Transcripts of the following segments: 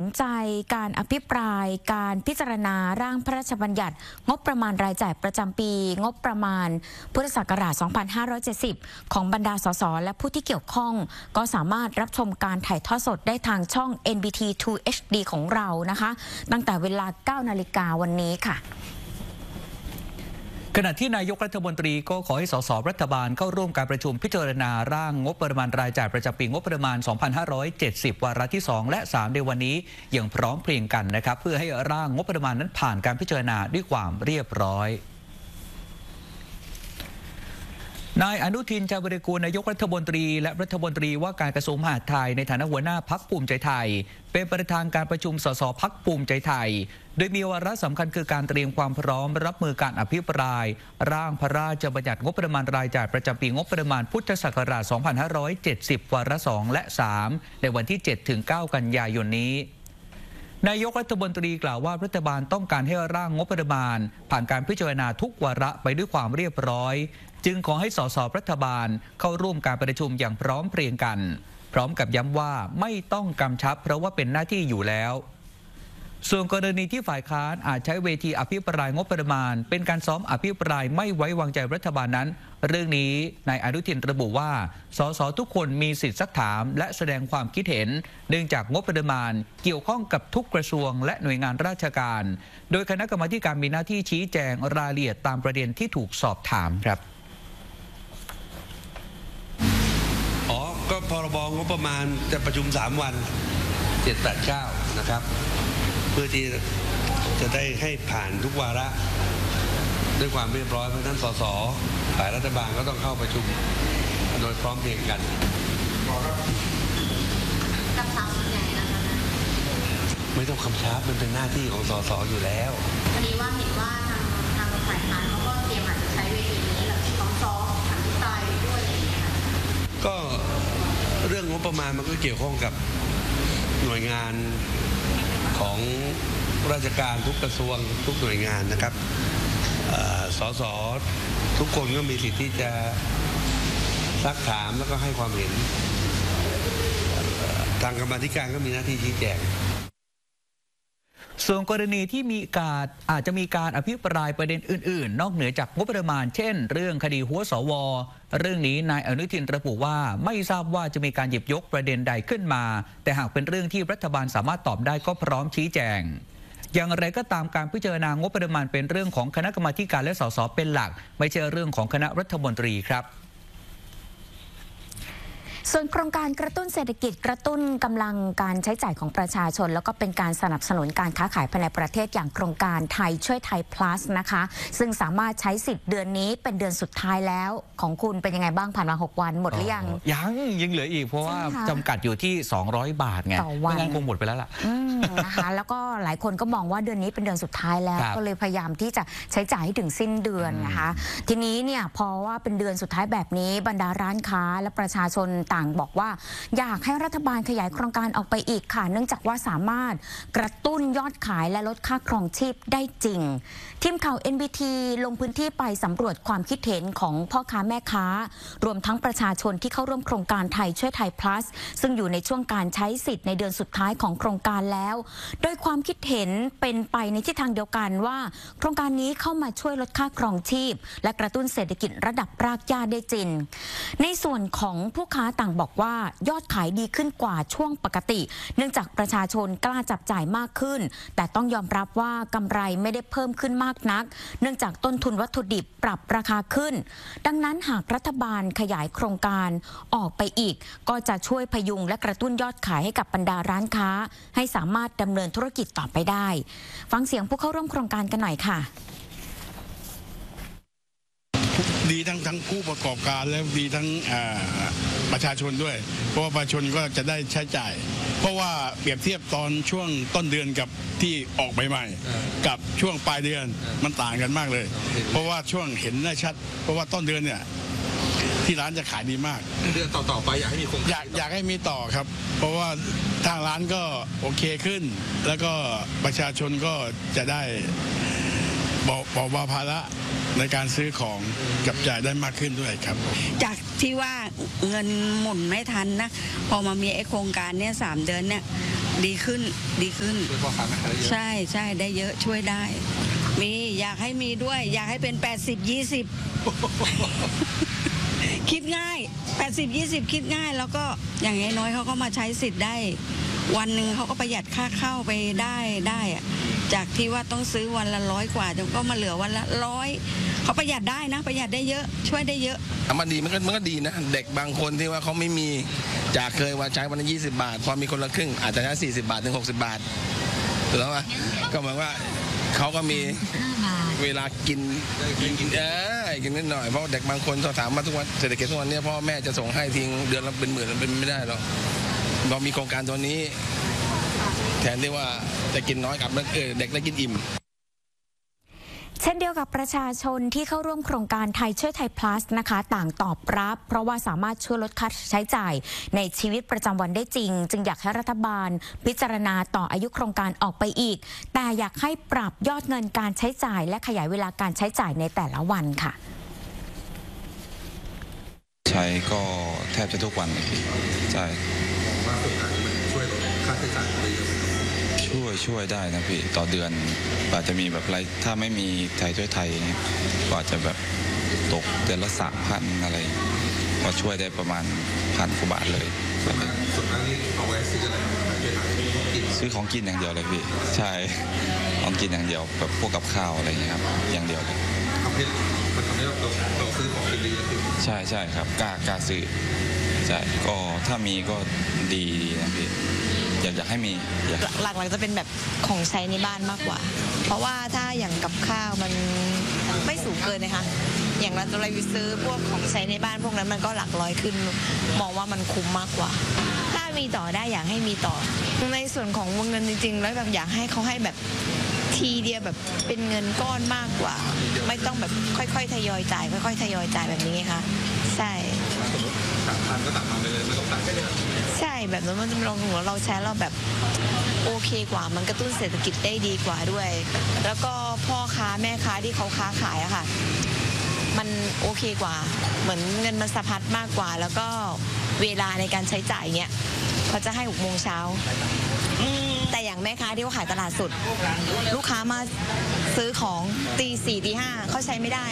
ใจการอภิปรายการพิจารณาร่างพระราชบัญญัติงบประมาณรายจ่ายประจำปีงบประมาณพุทธศักราช 2570 ของบรรดาสสและผู้ที่เกี่ยวข้องก็สามารถรับชมการถ่ายทอดสดได้ทางช่อง NBT 2 HD ของเรานะคะตั้งแต่เวลา 9 นาฬิกาวันนี้ค่ะขณะที่นายกรัฐมนตรีก็ขอให้สสรัฐบาลเข้าร่วมการประชุมพิจารณาร่างงบประมาณรายจ่ายประจำปีงบประมาณ 2570 วาระที่ 2 และ 3 ในวันนี้อย่างพร้อมเพรียงกันนะครับเพื่อให้ร่างงบประมาณนั้นผ่านการพิจารณาด้วยความเรียบร้อยนายอนุทิน ชาญวิรากูลนายกรัฐมนตรีและรัฐมนตรีว่าการกระทรวงมหาดไทยในฐานะหัวหน้าพรรคภูมิใจไทยเป็นประธานการประชุมสสพรรคภูมิใจไทยโดยมีวาระสำคัญคือการเตรียมความพร้อมรับมือการอภิปรายร่างพระราชบัญญัติงบประมาณรายจ่ายประจำปีงบประมาณพุทธศักราช 2570 วาระ 2 และ 3 ในวันที่ 7-9 กันยายนนี้นายกรัฐมนตรีกล่าวว่ารัฐบาลต้องการให้ร่างงบประมาณผ่านการพิจารณาทุกวาระไปด้วยความเรียบร้อยจึงขอให้สสรัฐบาลเข้าร่วมการประชุมอย่างพร้อมเพรียงกันพร้อมกับย้ำว่าไม่ต้องกำชับเพราะว่าเป็นหน้าที่อยู่แล้วส่วนกรณีที่ฝ่ายค้านอาจใช้เวทีอภิปรายงบประมาณเป็นการซ้อมอภิปรายไม่ไว้วางใจรัฐบาลนั้นเรื่องนี้นายอนุทินระบุว่าสสทุกคนมีสิทธิซักถามและแสดงความคิดเห็นเนื่องจากงบประมาณเกี่ยวข้องกับทุกกระทรวงและหน่วยงานราชการโดยคณะกรรมาการมีหน้าที่ชี้แจงรายละเอียดตามประเด็นที่ถูกสอบถามครับก็พรบงบประมาณจะประชุม3 วัน 7, 8, 9 นะครับเพื่อที่จะได้ให้ผ่านทุกวาระด้วยความเรียบร้อยเพราะฉะนั้นสสฝ่ายรัฐบาลก็ต้องเข้าประชุมโดยพร้อมเพรียงกันกำชับยังไงนะคะไม่ต้องคำชับมันเป็นหน้าที่ของสสอยู่แล้ววันนี้ว่าเห็นว่าทางฝ่ายค้านเขาก็เตรียมอาจจะใช้เวทีนี้แบบซ้อมอภิปรายด้วยอะไรอย่างเงี้ยก็เรื่องงบประมาณมันก็เกี่ยวข้องกับหน่วยงานของราชการทุกกระทรวงทุกหน่วยงานนะครับสสทุกคนก็มีสิทธิ์ที่จะซักถามแล้วก็ให้ความเห็นทางกรรมาธิการก็มีหน้าที่ชี้แจงส่วนกรณีที่อาจจะมีการอภิปรายประเด็นอื่นๆนอกเหนือจากงบประมาณเช่นเรื่องคดีหัวสวเรื่องนี้นายอนุทินระบุว่าไม่ทราบว่าจะมีการหยิบยกประเด็นใดขึ้นมาแต่หากเป็นเรื่องที่รัฐบาลสามารถตอบได้ก็พร้อมชี้แจงอย่างไรก็ตามการพิจารณางบประมาณเป็นเรื่องของคณะกรรมาการและสสเป็นหลักไม่ใช่เรื่องของคณะรัฐมนตรีครับส่วนโครงการกระตุ้นเศรษฐกิจกระตุ้นกำลังการใช้จ่ายของประชาชนแล้วก็เป็นการสนับสนุนการค้าขายภายในประเทศอย่างโครงการไทยช่วยไทย plus นะคะซึ่งสามารถใช้สิทธิ์เดือนนี้เป็นเดือนสุดท้ายแล้วของคุณเป็นยังไงบ้างผ่านมา6 วันหมดหรือยังยังเหลืออีกเพราะว่าจำกัดอยู่ที่200 บาทไงไม่งั้นคงหมดไปแล้วล่ะนะคะแล้วก็หลายคนก็มองว่าเดือนนี้เป็นเดือนสุดท้ายแล้วก็เลยพยายามที่จะใช้จ่ายให้ถึงสิ้นเดือนนะคะทีนี้เนี่ยพอว่าเป็นเดือนสุดท้ายแบบนี้บรรดาร้านค้าและประชาชนต่างบอกว่าอยากให้รัฐบาลขยายโครงการออกไปอีกค่ะเนื่องจากว่าสามารถกระตุ้นยอดขายและลดค่าครองชีพได้จริงทีมข่าว NBT ลงพื้นที่ไปสำรวจความคิดเห็นของพ่อค้าแม่ค้ารวมทั้งประชาชนที่เข้าร่วมโครงการไทยช่วยไทย plus ซึ่งอยู่ในช่วงการใช้สิทธิ์ในเดือนสุดท้ายของโครงการแล้วโดยความคิดเห็นเป็นไปในทิศทางเดียวกันว่าโครงการนี้เข้ามาช่วยลดค่าครองชีพและกระตุ้นเศรษฐกิจระดับรากหญ้าได้จริงในส่วนของผู้ค้าต่างบอกว่ายอดขายดีขึ้นกว่าช่วงปกติเนื่องจากประชาชนกล้าจับจ่ายมากขึ้นแต่ต้องยอมรับว่ากำไรไม่ได้เพิ่มขึ้นมากนักเนื่องจากต้นทุนวัตถุดิบปรับราคาขึ้นดังนั้นหากรัฐบาลขยายโครงการออกไปอีกก็จะช่วยพยุงและกระตุ้นยอดขายให้กับบรรดาร้านค้าให้สามารถดำเนินธุรกิจต่อไปได้ฟังเสียงผู้เข้าร่วมโครงการกันหน่อยค่ะดีทั้งผู้ประกอบการและดีทั้งประชาชนด้วยเพราะว่าประชาชนก็จะได้ใช้จ่ายเพราะว่าเปรียบเทียบตอนช่วงต้นเดือนกับที่ออกใหม่ๆกับช่วงปลายเดือนมันต่างกันมากเลยเพราะว่าช่วงเห็นได้ชัดเพราะว่าต้นเดือนเนี่ยที่ร้านจะขายดีมากเดือนต่อไปอยากให้มีอยากให้มีต่อครับเพราะว่าทางร้านก็โอเคขึ้นแล้วก็ประชาชนก็จะได้บอกว่าภาระในการซื้อของจับจ่ายได้มากขึ้นด้วยครับจากที่ว่าเงินหมุนไม่ทันนะพอมามีไอ้โครงการเนี่ย3 เดือนเนี่ยดีขึ้นใช่ใช่ได้เยอะช่วยได้มีอยากให้มีด้วยอยากให้เป็น80-20 คิดง่าย80-20คิดง่ายแล้วก็อย่างน้อยเขาก็มาใช้สิทธิ์ได้วันหนึ่งเขาก็ประหยัดค่าเข้าไปได้อะจากที่ว่าต้องซื้อวันละ100 กว่าจนก็มาเหลือวันละ100เขาประหยัดได้นะประหยัดได้เยอะช่วยได้เยอะมันดีมันก็ดีนะเด็กบางคนที่ว่าเขาไม่มีจากเคยว่าใช้วันละ20 บาทพอมีคนละครึ่งอาจจะใช้40 บาทถึง60 บาทถูกไหมก็หมายว่าเขาก็มีเวลากินกินนิดหน่อยเพราะเด็กบางคนเขาถามมาทุกวันเศรษฐกิจทุกวันนี้พ่อแม่จะส่งให้ทิ้งเดือนละเป็นหมื่นเป็นไม่ได้หรอกเรามีโครงการตัวนี้แทนที่ว่าจะกินน้อยกับเด็กได้กินอิ่มเช่นเดียวกับประชาชนที่เข้าร่วมโครงการไทยช่วยไทย plus นะคะต่างตอบรับเพราะว่าสามารถช่วยลดค่าใช้จ่ายในชีวิตประจำวันได้จริงจึงอยากให้รัฐบาลพิจารณาต่ออายุโครงการออกไปอีกแต่อยากให้ปรับยอดเงินการใช้จ่ายและขยายเวลาการใช้จ่ายในแต่ละวันค่ะใช้ก็แทบจะทุกวันใช่ช่วยลดค่าใช้จ่ายได้เยอะช่วยได้นะพี่ต่อเดือนอาจจะมีแบบอะไรถ้าไม่มีไทยช่วยไทยก็อาจจะแบบตกเดือนละ3,000อะไรก็ช่วยได้ประมาณ1,000 กว่าบาทเลยส่วนนั้นนี่เอาไว้ซื้ออะไรซื้อของกินอย่างเดียวเลยพี่ใช่ของกินอย่างเดียวแบบพวกกับข้าวอะไรอย่างเงี้ยครับอย่างเดียวเลยมันทำให้เราซื้อของกินดีใช่ครับกล้าซื้อใช่ก็ถ้ามีก็ดีนะพี่อยากให้มีหลักๆจะเป็นแบบของใช้ในบ้านมากกว่าเพราะว่าถ้าอย่างกับข้าวมันไม่สูงเกินนะคะอย่างเราไปซื้อพวกของใช้ในบ้านพวกนั้นมันก็หลักร้อยขึ้นมองว่ามันคุ้มมากกว่าถ้ามีต่อได้อยากให้มีต่อในส่วนของวงเงินจริงๆแล้วแบบอยากให้เขาให้แบบทีเดียวแบบเป็นเงินก้อนมากกว่าไม่ต้องแบบค่อยๆทยอยจ่ายค่อยๆทยอยจ่ายแบบนี้ค่ะใช่3,000ก็ตัดมาไปเลยไม่ต้องตัดไปเลยใช่แบบนั้นมันเราใช้เราแบบโอเคกว่ามันกระตุ้นเศรษฐกิจได้ดีกว่าด้วยแล้วก็พ่อค้าแม่ค้าที่เขาค้าขายอะค่ะมันโอเคกว่าเหมือนเงินมันสะพัดมากกว่าแล้วก็เวลาในการใช้จ่ายเนี้ยเขาจะให้6 โมงเช้าแต่อย่างแม่ค้าที่เขาขายตลาดสดลูกค้ามาซื้อของตี 4 ตี 5เขาใช้ไม่ได้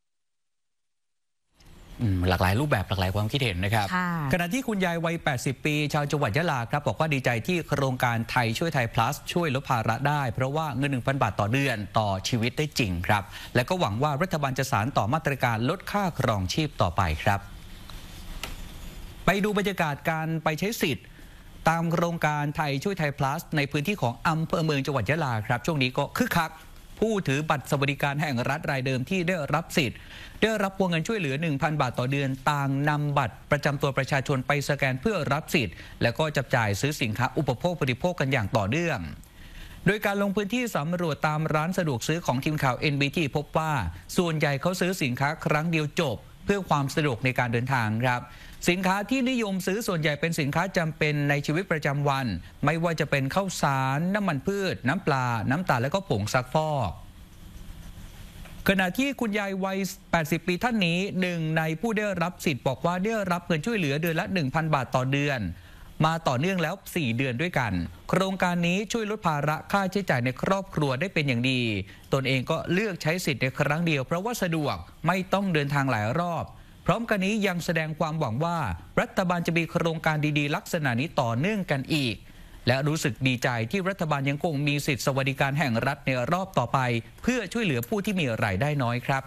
หลากหลายรูปแบบหลากหลายความคิดเห็นนะครับขณะที่คุณยายวัย80 ปีชาวจังหวัดยะลาครับบอกว่าดีใจที่โครงการไทยช่วยไทย plus ช่วยลดภาระได้เพราะว่าเงิน 1,000 บาทต่อเดือนต่อชีวิตได้จริงครับและก็หวังว่ารัฐบาลจะสานต่อมาตรการลดค่าครองชีพต่อไปครับไปดูบรรยากาศการไปใช้สิทธิ์ตามโครงการไทยช่วยไทย plus ในพื้นที่ของอำเภอเมืองจังหวัดยะลาครับช่วงนี้ก็คึกคักผู้ถือบัตรสวัสดิการแห่งรัฐรายเดิมที่ได้รับสิทธิ์ได้รับวงเงินช่วยเหลือ 1,000 บาทต่อเดือนต่างนำบัตรประจำตัวประชาชนไปสแกนเพื่อรับสิทธิ์และก็จับจ่ายซื้อสินค้าอุปโภคบริโภคกันอย่างต่อเนื่องโดยการลงพื้นที่สำรวจตามร้านสะดวกซื้อของทีมข่าว NBT พบว่าส่วนใหญ่เขาซื้อสินค้าครั้งเดียวจบเพื่อความสะดวกในการเดินทางครับสินค้าที่นิยมซื้อส่วนใหญ่เป็นสินค้าจำเป็นในชีวิตประจำวันไม่ว่าจะเป็นข้าวสารน้ำมันพืชน้ำปลาน้ำตาลและก็ผงซักฟอกขณะที่คุณยายวัย80 ปีท่านนี้หนึ่งในผู้ได้รับสิทธิ์บอกว่าได้รับเงินช่วยเหลือเดือนละ 1,000 บาทต่อเดือนมาต่อเนื่องแล้ว4 เดือนด้วยกันโครงการนี้ช่วยลดภาระค่าใช้จ่ายในครอบครัวได้เป็นอย่างดีตนเองก็เลือกใช้สิทธิ์ในครั้งเดียวเพราะว่าสะดวกไม่ต้องเดินทางหลายรอบพร้อมกันนี้ยังแสดงความหวังว่ารัฐบาลจะมีโครงการดีๆลักษณะนี้ต่อเนื่องกันอีกและรู้สึกดีใจที่รัฐบาลยังคงมีสิทธิสวัสดิการแห่งรัฐในรอบต่อไปเพื่อช่วยเหลือผู้ที่มีรายได้น้อยครับ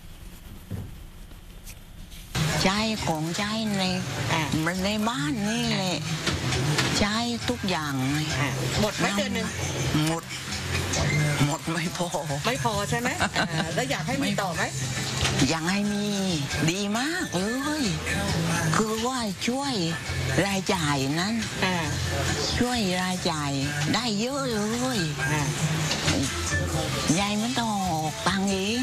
ใช้ของใช้ในบ้านนี่แหละใช้ทุกอย่างหมดไหมเดือนนึงหมดไม่พอใช่ไหมแล้วอยากให้มีต่อไหมอยากให้มีดีมากเลยคือว่าช่วยรายจ่ายนั้นช่วยรายจ่ายได้เยอะเลยยายไม่ต้องออกตังค์เอง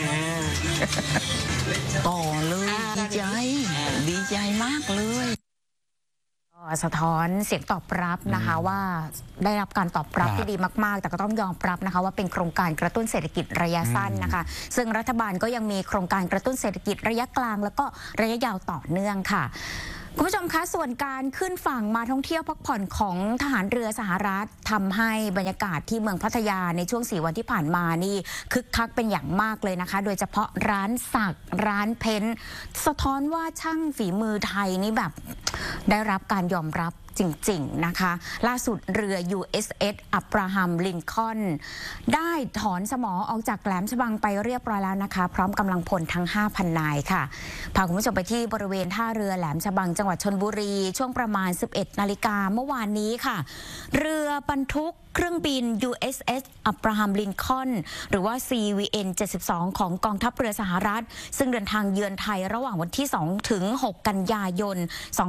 ต่อเลยดีใจมากเลยสะท้อนเสียงตอบรับนะคะว่าได้รับการตอบรับที่ดีมากๆแต่ก็ต้องยอมรับนะคะว่าเป็นโครงการกระตุ้นเศรษฐกิจระยะสั้นนะคะซึ่งรัฐบาลก็ยังมีโครงการกระตุ้นเศรษฐกิจระยะกลางแล้วก็ระยะยาวต่อเนื่องค่ะคุณผู้ชมคะส่วนการขึ้นฝั่งมาท่องเที่ยวพักผ่อนของทหารเรือสหรัฐทำให้บรรยากาศที่เมืองพัทยาในช่วง4 วันที่ผ่านมานี่คึกคักเป็นอย่างมากเลยนะคะโดยเฉพาะร้านสักร้านเพ้นท์สะท้อนว่าช่างฝีมือไทยนี่แบบได้รับการยอมรับจริงๆนะคะล่าสุดเรือ USS อับราฮัมลินคอล์นได้ถอนสมอออกจากแหลมฉบังไปเรียบร้อยแล้วนะคะพร้อมกำลังพลทั้ง 5,000 นายค่ะพาคุณผู้ชมไปที่บริเวณท่าเรือแหลมฉบังจังหวัดชลบุรีช่วงประมาณ 11 นาฬิกาเมื่อวานนี้ค่ะเรือบรรทุกเครื่องบิน USS อับราฮัมลินคอล์นหรือว่า CVN 72 ของกองทัพเรือสหรัฐซึ่งเดินทางเยือนไทยระหว่างวันที่ 2 ถึง 6 กันยายน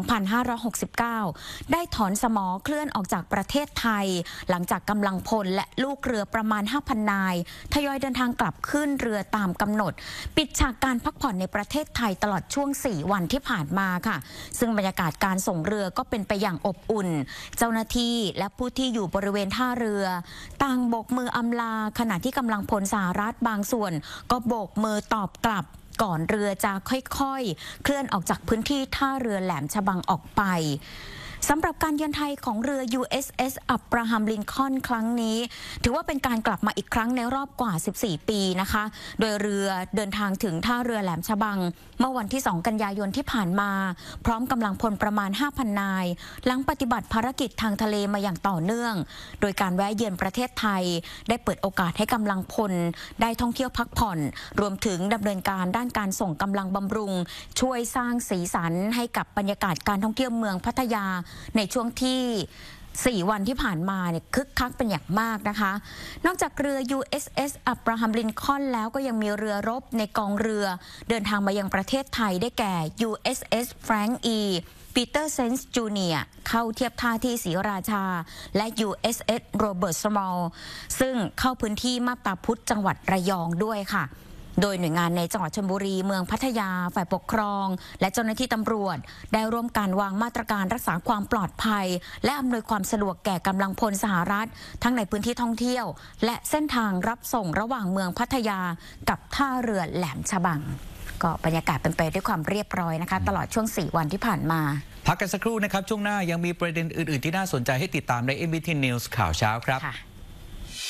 2569 ได้ถอนสมอเคลื่อนออกจากประเทศไทยหลังจากกำลังพลและลูกเรือประมาณ 5,000 นายทยอยเดินทางกลับขึ้นเรือตามกำหนดปิดฉากการพักผ่อนในประเทศไทยตลอดช่วง 4 วันที่ผ่านมาค่ะซึ่งบรรยากาศการส่งเรือก็เป็นไปอย่างอบอุ่นเจ้าหน้าที่และผู้ที่อยู่บริเวณท่าเรือต่างโบกมืออำลาขณะที่กำลังพลสหรัฐบางส่วนก็โบกมือตอบกลับก่อนเรือจะค่อยๆเคลื่อนออกจากพื้นที่ท่าเรือแหลมฉบังออกไปสำหรับการเยือนไทยของเรือ USS อับราฮัมลินคอล์นครั้งนี้ถือว่าเป็นการกลับมาอีกครั้งในรอบกว่า 14 ปีนะคะโดยเรือเดินทางถึงท่าเรือแหลมฉบังเมื่อวันที่ 2 กันยายนที่ผ่านมาพร้อมกำลังพลประมาณ 5,000 นายหลังปฏิบัติภารกิจทางทะเลมาอย่างต่อเนื่องโดยการแวะเยือนประเทศไทยได้เปิดโอกาสให้กำลังพลได้ท่องเที่ยวพักผ่อนรวมถึงดำเนินการด้านการส่งกำลังบำรุงช่วยสร้างสีสันให้กับบรรยากาศการท่องเที่ยวเมืองพัทยาในช่วงที่ 4 วันที่ผ่านมาเนี่ยคึกคักเป็นอย่างมากนะคะนอกจากเรือ USS อับราฮัมลินคอล์นแล้วก็ยังมีเรือรบในกองเรือเดินทางมายังประเทศไทยได้แก่ USS Frank E. Petersen Jr. เข้าเทียบท่าที่ศรีราชาและ USS Robert Small ซึ่งเข้าพื้นที่มาบตาพุธจังหวัดระยองด้วยค่ะโดยหน่วยงานในจังหวัดชลบุรีเมืองพัทยาฝ่ายปกครองและเจ้าหน้าที่ตำรวจได้ร่วมกันวางมาตรการรักษาความปลอดภัยและอำนวยความสะดวกแก่กำลังพลสหรัฐทั้งในพื้นที่ท่องเที่ยวและเส้นทางรับส่งระหว่างเมืองพัทยากับท่าเรือแหลมฉบังก็บรรยากาศเป็นไปด้วยความเรียบร้อยนะคะตลอดช่วง 4 วันที่ผ่านมาพักกันสักครู่นะครับช่วงหน้ายังมีประเด็นอื่นๆที่น่าสนใจให้ติดตามใน MBT News ข่าวเช้าครับ